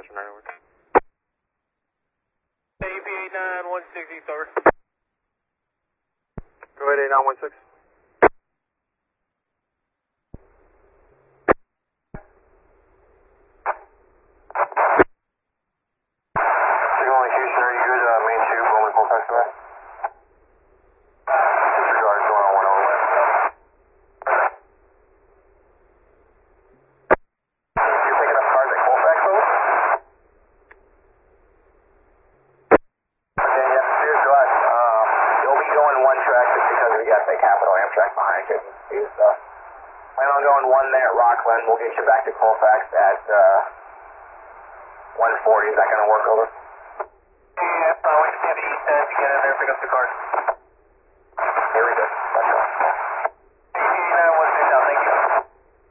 Dispatcher 901. AP 8916 East over. Go ahead, 8916. Signal in Houston, are you good? Main 2, Bowman Colfax away. Disregard is going on 1 over. You're picking up cars at Colfax over? Okay, yeah, Sears Drive. You'll be going one track just because we got the Capital Amtrak behind you. Plan on going one there at Rockland. We'll get you back to Colfax at 140. Is that going to work over? Yeah, we can have the east end to get in there and pick up the cars.